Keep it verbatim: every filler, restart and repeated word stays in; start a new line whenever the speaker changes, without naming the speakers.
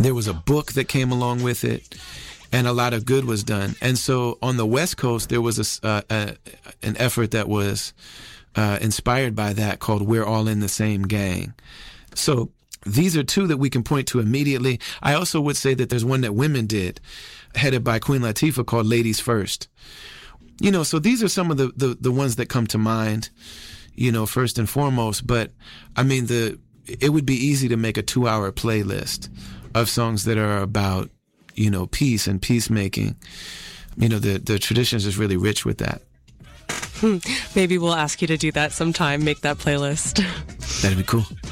There was a book that came along with it, and a lot of good was done. And so on the West Coast, there was a, uh, a an effort that was uh, inspired by that called We're All in the Same Gang. So these are two that we can point to immediately. I also would say that there's one that women did, headed by Queen Latifah, called Ladies First. You know, so these are some of the, the, the ones that come to mind, you know, first and foremost. But, I mean, the it would be easy to make a two-hour playlist of songs that are about, you know, peace and peacemaking. You know, the, the tradition is just really rich with that.
Hmm. Maybe we'll ask you to do that sometime, make that playlist.
That'd be cool.